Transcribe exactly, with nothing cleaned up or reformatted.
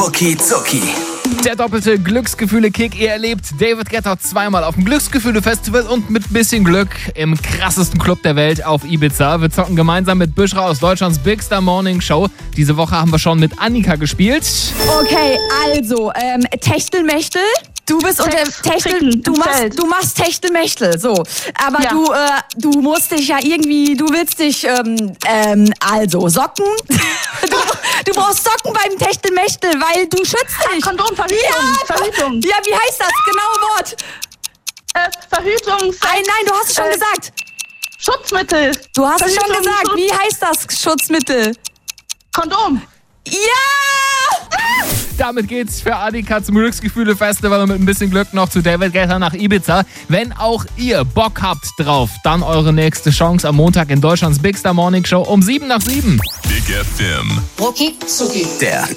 Rucki Zucki. Der doppelte Glücksgefühle-Kick. Ihr erlebt David Guetta zweimal auf dem Glücksgefühle-Festival und mit bisschen Glück im krassesten Club der Welt auf Ibiza. Wir zocken gemeinsam mit Büschra aus Deutschlands Big Star Morning Show. Diese Woche haben wir schon mit Annika gespielt. Okay, also, ähm, Techtelmechtel. Du bist unter Techtel, du machst, du machst Techtelmechtel, so. Aber Ja. du, äh, du musst dich ja irgendwie, du willst dich, ähm, ähm, also Socken. du, du brauchst Socken beim Techtelmechtel, weil du schützt dich. Kondom, Verhütung, Ja, Verhütung. Ja, wie heißt das? Genaue Wort. Äh, Verhütung, Sex, Nein, nein, du hast es schon äh, gesagt. Schutzmittel. Du hast es schon Verhütung, gesagt. Schutz- Wie heißt das Schutzmittel? Kondom. Ja! Damit geht's für Annika zum Glücksgefühle-Festival und mit ein bisschen Glück noch zu David Guetta nach Ibiza. Wenn auch ihr Bock habt drauf, dann eure nächste Chance am Montag in Deutschlands Big Star Morning Show um sieben nach sieben. Big F M. Rucki Zucki. Der